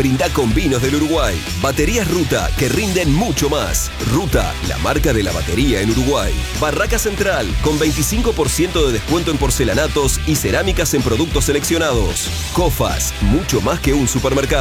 Brinda con vinos del Uruguay. Baterías Ruta, que rinden mucho más. Ruta, la marca de la batería en Uruguay. Barraca Central, con 25% de descuento en porcelanatos y cerámicas en productos seleccionados. Cofas, mucho más que un supermercado.